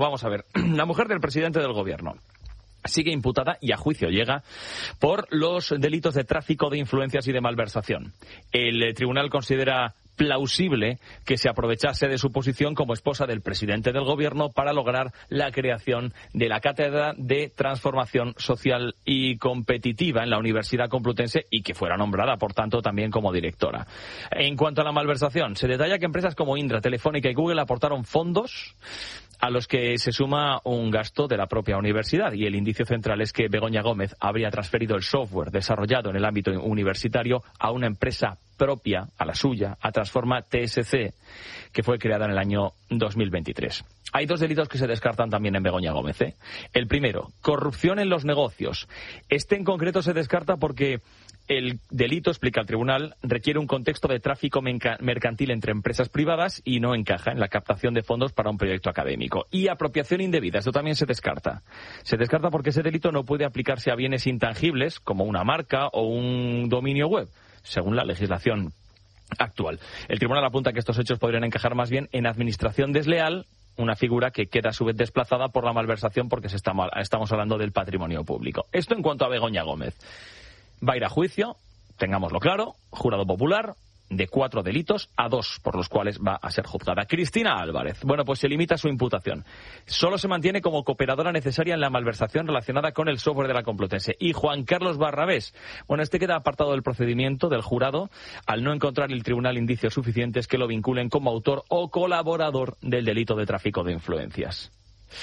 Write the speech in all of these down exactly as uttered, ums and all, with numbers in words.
Vamos a ver, la mujer del presidente del gobierno sigue imputada y a juicio llega por los delitos de tráfico de influencias y de malversación. El tribunal considera plausible que se aprovechase de su posición como esposa del presidente del gobierno para lograr la creación de la Cátedra de Transformación Social y Competitiva en la Universidad Complutense y que fuera nombrada, por tanto, también como directora. En cuanto a la malversación, se detalla que empresas como Indra, Telefónica y Google aportaron fondos a los que se suma un gasto de la propia universidad, y el indicio central es que Begoña Gómez habría transferido el software desarrollado en el ámbito universitario a una empresa propia, a la suya, a Transforma T S C, que fue creada en el año dos mil veintitrés. Hay dos delitos que se descartan también en Begoña Gómez, ¿eh? El primero, corrupción en los negocios. Este en concreto se descarta porque el delito, explica el tribunal, requiere un contexto de tráfico mercantil entre empresas privadas y no encaja en la captación de fondos para un proyecto académico. Y apropiación indebida, esto también se descarta. Se descarta porque ese delito no puede aplicarse a bienes intangibles como una marca o un dominio web, según la legislación actual. El tribunal apunta que estos hechos podrían encajar más bien en administración desleal, una figura que queda a su vez desplazada por la malversación porque se está, estamos hablando del patrimonio público. Esto en cuanto a Begoña Gómez. Va a ir a juicio, tengámoslo claro, jurado popular, de cuatro delitos a dos por los cuales va a ser juzgada. Cristina Álvarez, bueno, pues se limita su imputación. Solo se mantiene como cooperadora necesaria en la malversación relacionada con el software de la Complutense. Y Juan Carlos Barrabés, bueno, este queda apartado del procedimiento del jurado al no encontrar el tribunal indicios suficientes que lo vinculen como autor o colaborador del delito de tráfico de influencias.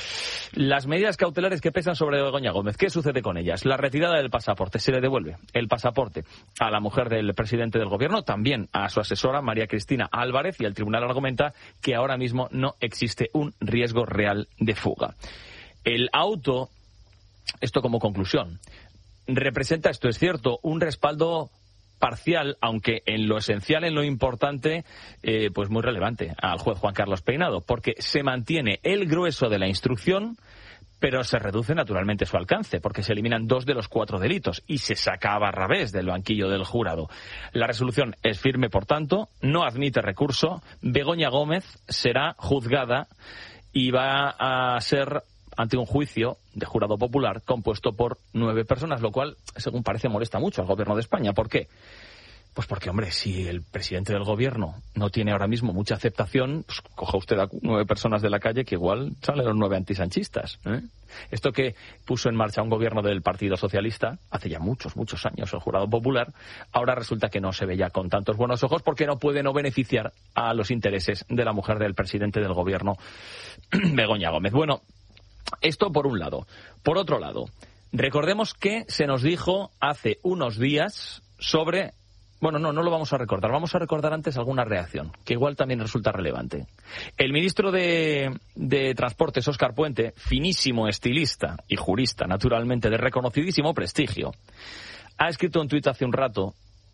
Las medidas cautelares que pesan sobre Begoña Gómez, ¿qué sucede con ellas? La retirada del pasaporte, se le devuelve el pasaporte a la mujer del presidente del gobierno, también a su asesora María Cristina Álvarez, y el tribunal argumenta que ahora mismo no existe un riesgo real de fuga. El auto, esto como conclusión, representa, esto es cierto, un respaldo parcial, aunque en lo esencial, en lo importante, eh, pues muy relevante al juez Juan Carlos Peinado, porque se mantiene el grueso de la instrucción, pero se reduce naturalmente su alcance, porque se eliminan dos de los cuatro delitos y se saca a Barrabés del banquillo del jurado. La resolución es firme, por tanto, no admite recurso. Begoña Gómez será juzgada y va a ser ante un juicio de jurado popular compuesto por nueve personas, lo cual, según parece, molesta mucho al gobierno de España. ¿Por qué? Pues porque, hombre, si el presidente del gobierno no tiene ahora mismo mucha aceptación, pues coja usted a nueve personas de la calle que igual salen los nueve antisanchistas, ¿eh? Esto que puso en marcha un gobierno del Partido Socialista hace ya muchos, muchos años, el jurado popular, ahora resulta que no se ve ya con tantos buenos ojos porque no puede no beneficiar a los intereses de la mujer del presidente del gobierno, Begoña Gómez. Bueno, esto por un lado. Por otro lado, recordemos que se nos dijo hace unos días sobre... Bueno, no, no lo vamos a recordar. Vamos a recordar antes alguna reacción, que igual también resulta relevante. El ministro de, de Transportes, Óscar Puente, finísimo estilista y jurista, naturalmente, de reconocidísimo prestigio, ha escrito un tuit hace un rato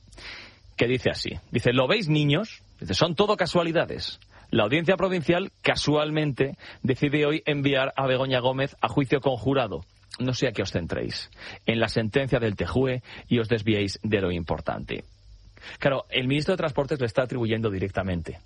que dice así. Dice, ¿lo veis, niños? Dice, son todo casualidades. La Audiencia Provincial, casualmente, decide hoy enviar a Begoña Gómez a juicio con jurado. No sea que os centréis en la sentencia del T J U E y os desviéis de lo importante. Claro, el ministro de Transportes le está atribuyendo directamente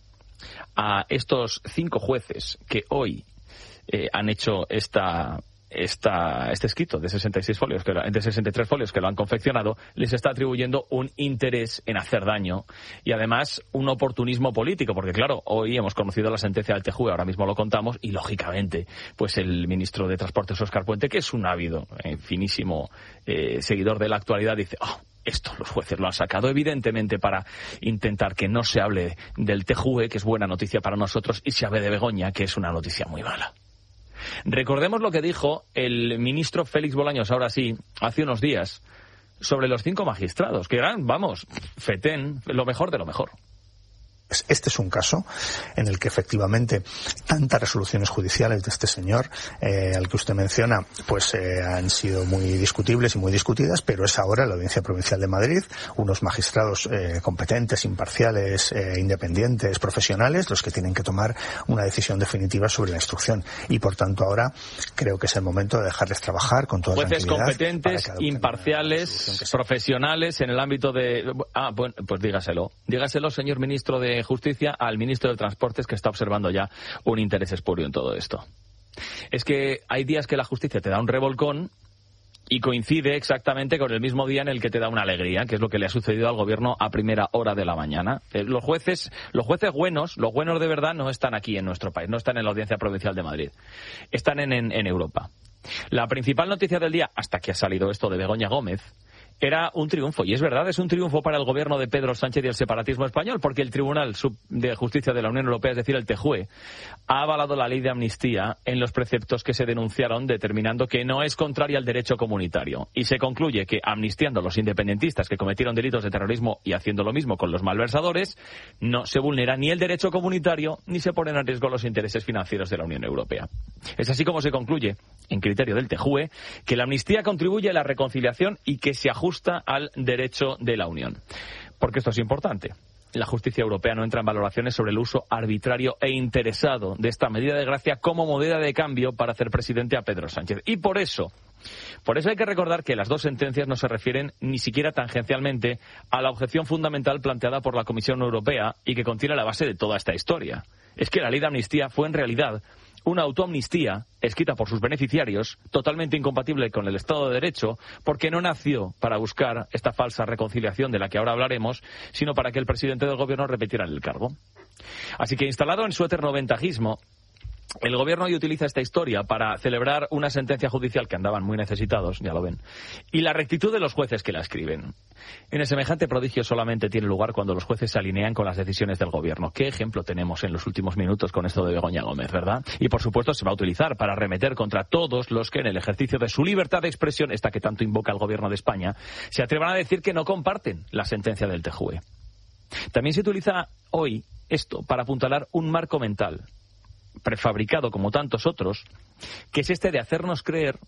a estos cinco jueces que hoy eh, han hecho esta... Esta, este escrito de sesenta y seis folios, que, de sesenta y tres folios que lo han confeccionado, les está atribuyendo un interés en hacer daño y además un oportunismo político, porque claro, hoy hemos conocido la sentencia del T J U E, ahora mismo lo contamos, y lógicamente, pues el ministro de Transportes, Óscar Puente, que es un ávido, eh, finísimo eh, seguidor de la actualidad, dice, oh, esto los jueces lo han sacado evidentemente para intentar que no se hable del T J U E, que es buena noticia para nosotros, y se hable de Begoña, que es una noticia muy mala. Recordemos lo que dijo el ministro Félix Bolaños, ahora sí, hace unos días, sobre los cinco magistrados, que eran, vamos, fetén, lo mejor de lo mejor. Este es un caso en el que efectivamente tantas resoluciones judiciales de este señor, eh, al que usted menciona, pues eh, han sido muy discutibles y muy discutidas, pero es ahora la Audiencia Provincial de Madrid, unos magistrados eh, competentes, imparciales, eh, independientes, profesionales, los que tienen que tomar una decisión definitiva sobre la instrucción. Y por tanto ahora creo que es el momento de dejarles trabajar con toda jueces tranquilidad. Jueces competentes, imparciales, profesionales en el ámbito de... Ah, bueno, pues dígaselo. Dígaselo, señor ministro de Justicia, al ministro de Transportes, que está observando ya un interés espurio en todo esto. es que hay días que la justicia te da un revolcón y coincide exactamente con el mismo día en el que te da una alegría, que es lo que le ha sucedido al gobierno a primera hora de la mañana. Eh, los jueces, los jueces buenos, los buenos de verdad, no están aquí en nuestro país, no están en la Audiencia Provincial de Madrid, están en, en, en Europa. La principal noticia del día, hasta que ha salido esto de Begoña Gómez, era un triunfo, y es verdad, es un triunfo para el gobierno de Pedro Sánchez y el separatismo español, porque el Tribunal de Justicia de la Unión Europea, es decir, el T J U E, ha avalado la ley de amnistía en los preceptos que se denunciaron, determinando que no es contraria al derecho comunitario. Y se concluye que, amnistiando a los independentistas que cometieron delitos de terrorismo y haciendo lo mismo con los malversadores, no se vulnera ni el derecho comunitario ni se ponen en riesgo los intereses financieros de la Unión Europea. Es así como se concluye, en criterio del T J U E, que la amnistía contribuye a la reconciliación y que se ajusta al derecho de la Unión. Porque esto es importante. La justicia europea no entra en valoraciones sobre el uso arbitrario e interesado de esta medida de gracia como moneda de cambio para hacer presidente a Pedro Sánchez. Y por eso, por eso hay que recordar que las dos sentencias no se refieren ni siquiera tangencialmente a la objeción fundamental planteada por la Comisión Europea y que contiene la base de toda esta historia. Es que la ley de amnistía fue en realidad una autoamnistía escrita por sus beneficiarios, totalmente incompatible con el Estado de Derecho, porque no nació para buscar esta falsa reconciliación de la que ahora hablaremos, sino para que el presidente del gobierno repitiera el cargo. Así que, instalado en su eterno ventajismo, el gobierno hoy utiliza esta historia para celebrar una sentencia judicial que andaban muy necesitados, ya lo ven, y la rectitud de los jueces que la escriben. En el semejante prodigio solamente tiene lugar cuando los jueces se alinean con las decisiones del gobierno. ¿Qué ejemplo tenemos en los últimos minutos con esto de Begoña Gómez, verdad? Y por supuesto se va a utilizar para arremeter contra todos los que en el ejercicio de su libertad de expresión, esta que tanto invoca el gobierno de España, se atrevan a decir que no comparten la sentencia del T J U E. También se utiliza hoy esto para apuntalar un marco mental prefabricado como tantos otros, que es este de hacernos creer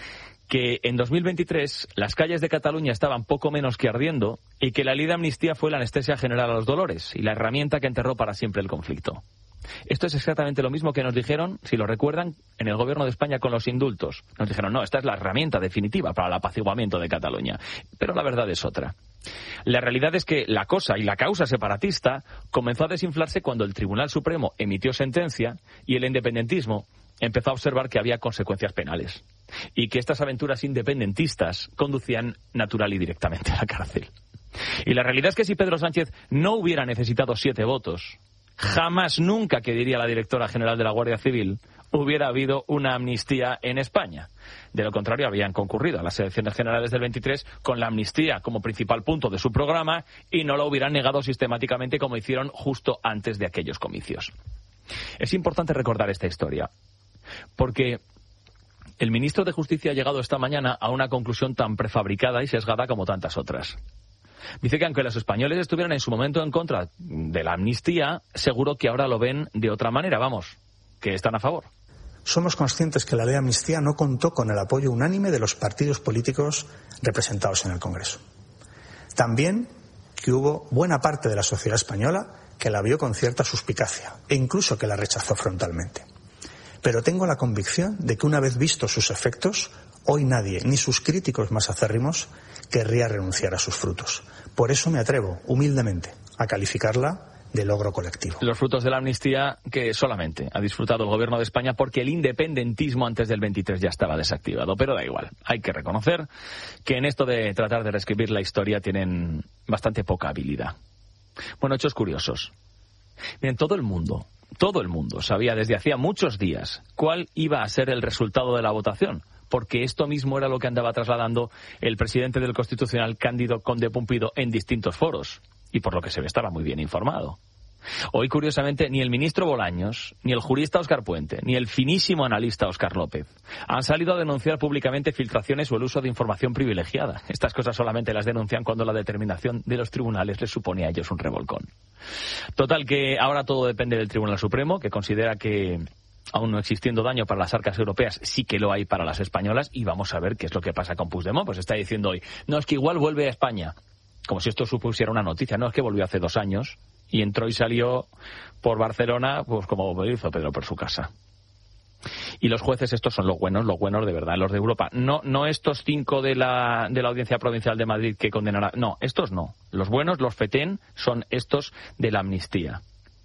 que en dos mil veintitrés las calles de Cataluña estaban poco menos que ardiendo y que la ley de amnistía fue la anestesia general a los dolores y la herramienta que enterró para siempre el conflicto. Esto es exactamente lo mismo que nos dijeron, si lo recuerdan, en el gobierno de España con los indultos. Nos dijeron, no, esta es la herramienta definitiva para el apaciguamiento de Cataluña. Pero la verdad es otra. La realidad es que la cosa y la causa separatista comenzó a desinflarse cuando el Tribunal Supremo emitió sentencia y el independentismo empezó a observar que había consecuencias penales y que estas aventuras independentistas conducían natural y directamente a la cárcel. Y la realidad es que si Pedro Sánchez no hubiera necesitado siete votos, jamás, nunca, que diría la directora general de la Guardia Civil, hubiera habido una amnistía en España. De lo contrario, habían concurrido a las elecciones generales del veintitrés con la amnistía como principal punto de su programa y no lo hubieran negado sistemáticamente como hicieron justo antes de aquellos comicios. Es importante recordar esta historia, porque el ministro de Justicia ha llegado esta mañana a una conclusión tan prefabricada y sesgada como tantas otras. Dice que aunque los españoles estuvieran en su momento en contra de la amnistía, seguro que ahora lo ven de otra manera, vamos, que están a favor. Somos conscientes que la ley de amnistía no contó con el apoyo unánime de los partidos políticos representados en el Congreso. También que hubo buena parte de la sociedad española que la vio con cierta suspicacia e incluso que la rechazó frontalmente. Pero tengo la convicción de que una vez vistos sus efectos, hoy nadie, ni sus críticos más acérrimos, querría renunciar a sus frutos. Por eso me atrevo, humildemente, a calificarla de logro colectivo. Los frutos de la amnistía que solamente ha disfrutado el gobierno de España porque el independentismo antes del veintitrés ya estaba desactivado. Pero da igual, hay que reconocer que en esto de tratar de reescribir la historia tienen bastante poca habilidad. Bueno, hechos curiosos. Miren, todo el mundo, todo el mundo sabía desde hacía muchos días cuál iba a ser el resultado de la votación, porque esto mismo era lo que andaba trasladando el presidente del Constitucional, Cándido Conde Pumpido, en distintos foros, y por lo que se ve estaba muy bien informado. Hoy, curiosamente, ni el ministro Bolaños, ni el jurista Óscar Puente, ni el finísimo analista Óscar López han salido a denunciar públicamente filtraciones o el uso de información privilegiada. Estas cosas solamente las denuncian cuando la determinación de los tribunales les supone a ellos un revolcón. Total, que ahora todo depende del Tribunal Supremo, que considera que, aún no existiendo daño para las arcas europeas, sí que lo hay para las españolas, y vamos a ver qué es lo que pasa con Puigdemont. Pues está diciendo hoy, no, es que igual vuelve a España, como si esto supusiera una noticia. No, es que volvió hace dos años y entró y salió por Barcelona, pues como hizo Pedro por su casa. Y los jueces estos son los buenos, los buenos de verdad, los de Europa. No, no estos cinco de la, de la Audiencia Provincial de Madrid que condenarán. No, estos no. Los buenos, los fetén, son estos de la amnistía.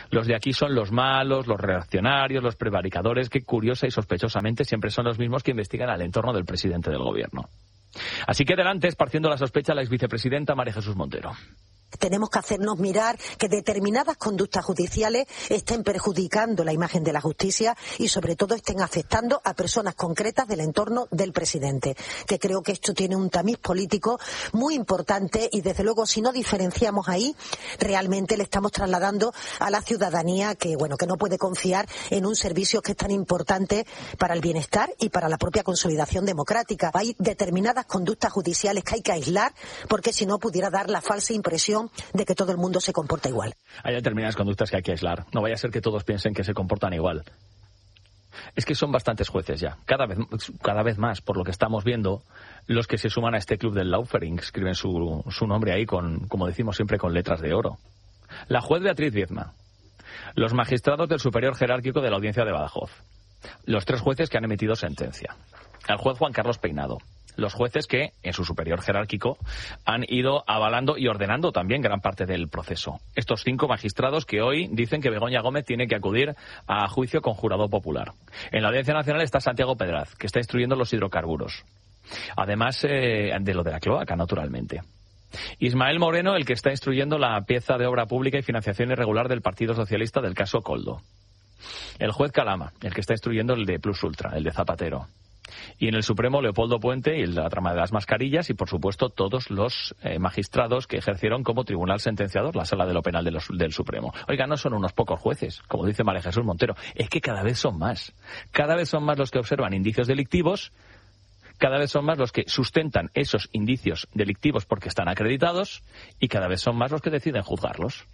Los de aquí son los malos, los reaccionarios, los prevaricadores, que curiosa y sospechosamente siempre son los mismos que investigan al entorno del presidente del gobierno. Así que delante, esparciendo la sospecha, la exvicepresidenta María Jesús Montero. Tenemos que hacernos mirar que determinadas conductas judiciales estén perjudicando la imagen de la justicia y sobre todo estén afectando a personas concretas del entorno del presidente, que creo que esto tiene un tamiz político muy importante y desde luego si no diferenciamos ahí, realmente le estamos trasladando a la ciudadanía que bueno que no puede confiar en un servicio que es tan importante para el bienestar y para la propia consolidación democrática. Hay determinadas conductas judiciales que hay que aislar porque si no pudiera dar la falsa impresión de que todo el mundo se comporta igual. Hay determinadas conductas que hay que aislar. No vaya a ser que todos piensen que se comportan igual. Es que son bastantes jueces ya, cada vez, cada vez más, por lo que estamos viendo, los que se suman a este club del Laufering, escriben su, su nombre ahí, con, como decimos siempre, con letras de oro. La juez Beatriz Viezma, los magistrados del superior jerárquico de la Audiencia de Badajoz, los tres jueces que han emitido sentencia, el juez Juan Carlos Peinado, los jueces que, en su superior jerárquico, han ido avalando y ordenando también gran parte del proceso. Estos cinco magistrados que hoy dicen que Begoña Gómez tiene que acudir a juicio con jurado popular. En la Audiencia Nacional está Santiago Pedraz, que está instruyendo los hidrocarburos. Además eh, de lo de la cloaca, naturalmente. Ismael Moreno, el que está instruyendo la pieza de obra pública y financiación irregular del Partido Socialista del caso Coldo. El juez Calama, el que está instruyendo el de Plus Ultra, el de Zapatero. Y en el Supremo, Leopoldo Puente y la trama de las mascarillas y, por supuesto, todos los eh, magistrados que ejercieron como tribunal sentenciador la Sala de lo Penal de los, del Supremo. Oiga, no son unos pocos jueces, como dice María Jesús Montero, es que cada vez son más. Cada vez son más los que observan indicios delictivos, cada vez son más los que sustentan esos indicios delictivos porque están acreditados y cada vez son más los que deciden juzgarlos.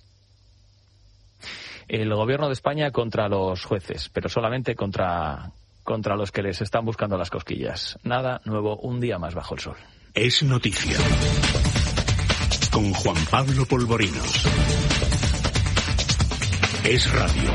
El gobierno de España contra los jueces, pero solamente contra... contra los que les están buscando las cosquillas. Nada nuevo, un día más bajo el sol. Es noticia. Con Juan Pablo Polvorinos. Es radio.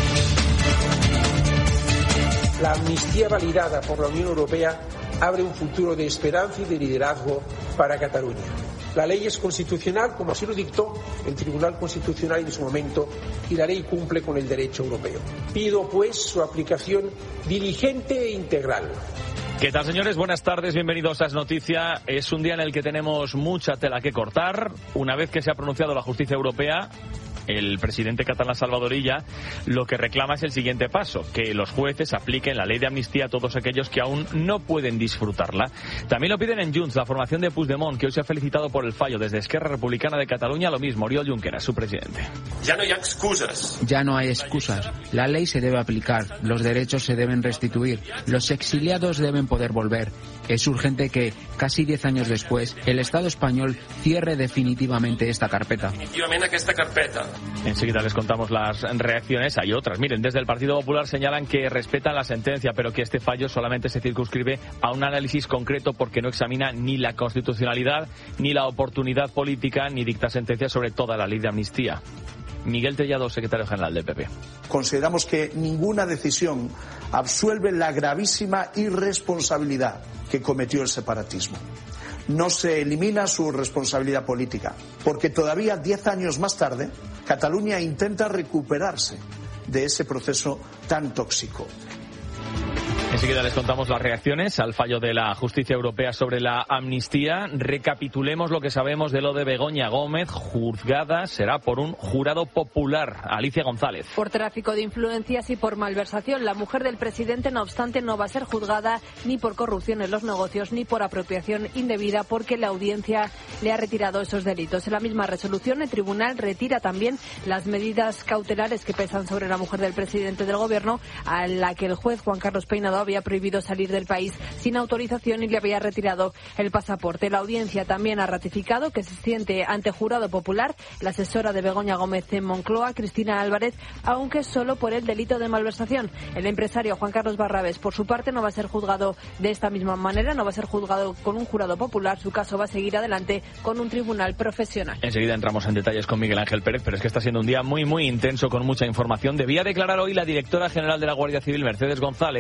La amnistía validada por la Unión Europea abre un futuro de esperanza y de liderazgo para Cataluña. La ley es constitucional, como así lo dictó el Tribunal Constitucional en su momento, y la ley cumple con el derecho europeo. Pido, pues, su aplicación diligente e integral. ¿Qué tal, señores? Buenas tardes, bienvenidos a Es Noticia. Es un día en el que tenemos mucha tela que cortar. Una vez que se ha pronunciado la justicia europea, el presidente catalán Salvador Illa lo que reclama es el siguiente paso, que los jueces apliquen la ley de amnistía a todos aquellos que aún no pueden disfrutarla. También lo piden en Junts, la formación de Puigdemont, que hoy se ha felicitado por el fallo. Desde Esquerra Republicana de Cataluña, lo mismo, Oriol Junqueras, su presidente. Ya no hay excusas. Ya no hay excusas. La ley se debe aplicar, los derechos se deben restituir, los exiliados deben poder volver. Es urgente que, casi diez años después, el Estado español cierre definitivamente esta carpeta. Definitivamente esta carpeta. Enseguida les contamos las reacciones. Hay otras. Miren, desde el Partido Popular señalan que respetan la sentencia, pero que este fallo solamente se circunscribe a un análisis concreto porque no examina ni la constitucionalidad, ni la oportunidad política, ni dicta sentencia sobre toda la ley de amnistía. Miguel Tellado, secretario general del P P. Consideramos que ninguna decisión absuelve la gravísima irresponsabilidad que cometió el separatismo. No se elimina su responsabilidad política, porque todavía diez años más tarde, Cataluña intenta recuperarse de ese proceso tan tóxico. Enseguida les contamos las reacciones al fallo de la justicia europea sobre la amnistía. Recapitulemos lo que sabemos de lo de Begoña Gómez, juzgada será por un jurado popular. Alicia González. Por tráfico de influencias y por malversación. La mujer del presidente, no obstante, no va a ser juzgada ni por corrupción en los negocios ni por apropiación indebida, porque la audiencia le ha retirado esos delitos. En la misma resolución, el tribunal retira también las medidas cautelares que pesan sobre la mujer del presidente del gobierno, a la que el juez Juan Carlos Peinado había prohibido salir del país sin autorización y le había retirado el pasaporte. La audiencia también ha ratificado que se siente ante jurado popular la asesora de Begoña Gómez en Moncloa, Cristina Álvarez, aunque solo por el delito de malversación. El empresario Juan Carlos Barrabés, por su parte, no va a ser juzgado de esta misma manera, no va a ser juzgado con un jurado popular. Su caso va a seguir adelante con un tribunal profesional. Enseguida entramos en detalles con Miguel Ángel Pérez, pero es que está siendo un día muy, muy intenso con mucha información. Debía declarar hoy la directora general de la Guardia Civil, Mercedes González, ante la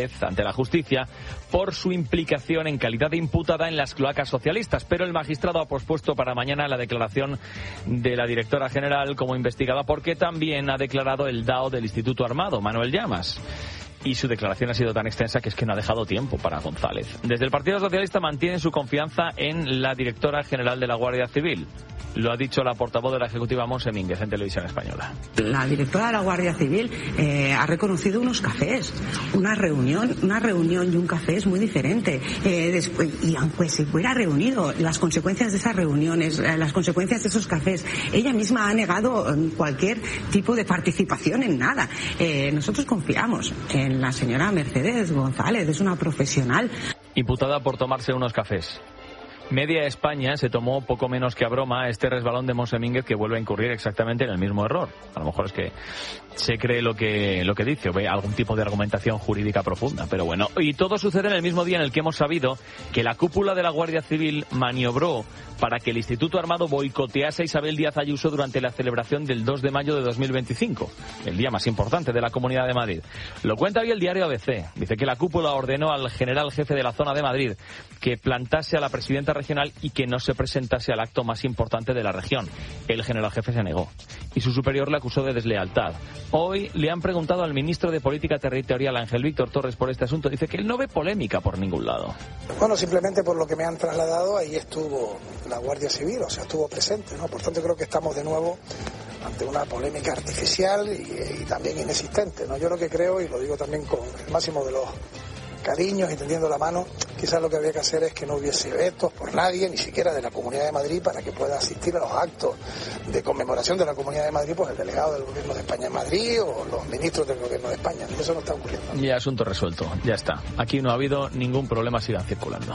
la Justicia por su implicación en calidad de imputada en las cloacas socialistas, pero el magistrado ha pospuesto para mañana la declaración de la directora general como investigada porque también ha declarado el D A O del Instituto Armado, Manuel Llamas. Y su declaración ha sido tan extensa que es que no ha dejado tiempo para González. Desde el Partido Socialista mantienen su confianza en la directora general de la Guardia Civil. Lo ha dicho la portavoz de la Ejecutiva, Monse Mínguez, en Televisión Española. La directora de la Guardia Civil eh, ha reconocido unos cafés. Una reunión una reunión y un café es muy diferente. Eh, después, y aunque se hubiera reunido, las consecuencias de esas reuniones, eh, las consecuencias de esos cafés, ella misma ha negado eh, cualquier tipo de participación en nada. Eh, nosotros confiamos en la señora Mercedes González, es una profesional. Imputada por tomarse unos cafés. Media España se tomó poco menos que a broma este resbalón de Monse Mínguez, que vuelve a incurrir exactamente en el mismo error. A lo mejor es que se cree lo que lo que dice o ve algún tipo de argumentación jurídica profunda, pero bueno. Y todo sucede en el mismo día en el que hemos sabido que la cúpula de la Guardia Civil maniobró para que el Instituto Armado boicotease a Isabel Díaz Ayuso durante la celebración del dos de mayo de dos mil veinticinco, el día más importante de la Comunidad de Madrid. Lo cuenta hoy el diario A B C. Dice que la cúpula ordenó al general jefe de la zona de Madrid que plantase a la presidenta regional y que no se presentase al acto más importante de la región. El general jefe se negó y su superior le acusó de deslealtad. Hoy le han preguntado al ministro de Política Territorial, Ángel Víctor Torres, por este asunto. Dice que él no ve polémica por ningún lado. Bueno, simplemente por lo que me han trasladado, ahí estuvo la Guardia Civil, o sea, estuvo presente, ¿no? Por tanto, creo que estamos de nuevo ante una polémica artificial y, y también inexistente, ¿no? Yo lo que creo, y lo digo también con el máximo de los cariños y tendiendo la mano, quizás lo que habría que hacer es que no hubiese vetos por nadie, ni siquiera de la Comunidad de Madrid, para que pueda asistir a los actos de conmemoración de la Comunidad de Madrid, pues el delegado del Gobierno de España en Madrid o los ministros del Gobierno de España. Eso no está ocurriendo. Ya, asunto resuelto, ya está. Aquí no ha habido ningún problema, sigan circulando.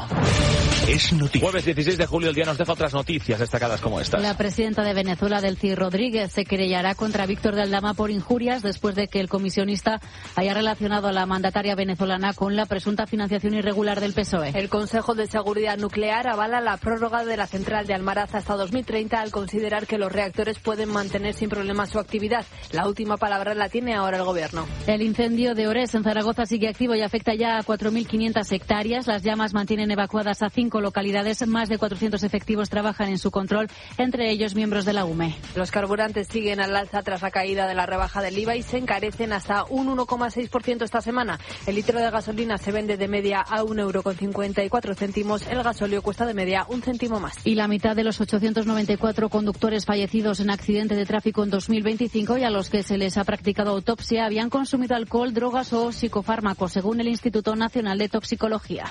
Es noticia. Jueves dieciséis de julio, el día nos deja otras noticias destacadas como estas. La presidenta de Venezuela, Delcy Rodríguez, se querellará contra Víctor de Aldama por injurias después de que el comisionista haya relacionado a la mandataria venezolana con la presunta financiación irregular del P S O E. El Consejo de Seguridad Nuclear avala la prórroga de la central de Almaraz hasta dos mil treinta al considerar que los reactores pueden mantener sin problemas su actividad. La última palabra la tiene ahora el Gobierno. El incendio de Ores en Zaragoza sigue activo y afecta ya a cuatro mil quinientas hectáreas. Las llamas mantienen evacuadas a cinco localidades. Más de cuatrocientos efectivos trabajan en su control, entre ellos miembros de la U M E. Los carburantes siguen al alza tras la caída de la rebaja del I V A y se encarecen hasta un uno coma seis por ciento esta semana. El litro de gasolina se vende de media a un euro con cincuenta y cuatro céntimos. El gasóleo cuesta de media un céntimo más. Y la mitad de los ochocientos noventa y cuatro conductores fallecidos en accidente de tráfico en dos mil veinticinco y a los que se les ha practicado autopsia habían consumido alcohol, drogas o psicofármacos, según el Instituto Nacional de Toxicología.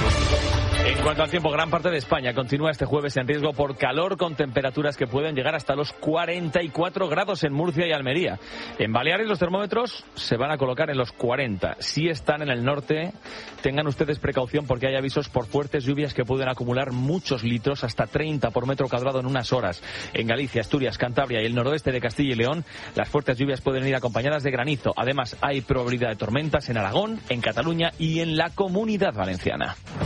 En cuanto al tiempo, gran parte de España continúa este jueves en riesgo por calor, con temperaturas que pueden llegar hasta los cuarenta y cuatro grados en Murcia y Almería. En Baleares los termómetros se van a colocar en los cuarenta. Si están en el norte, tengan ustedes precaución porque hay avisos por fuertes lluvias que pueden acumular muchos litros, hasta treinta por metro cuadrado en unas horas. En Galicia, Asturias, Cantabria y el noroeste de Castilla y León, las fuertes lluvias pueden ir acompañadas de granizo. Además, hay probabilidad de tormentas en Aragón, en Cataluña y en la Comunidad Valenciana.